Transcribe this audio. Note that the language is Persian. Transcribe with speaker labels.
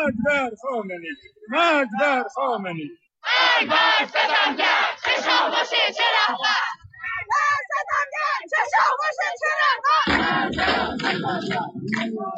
Speaker 1: مرگ بر خامنه‌ای، مرگ بر خامنه‌ای.
Speaker 2: مرگ بر ستمگر، چه شاه باشه چه رهبر. مرگ بر ستمگر، چه شاه باشه چه رهبر.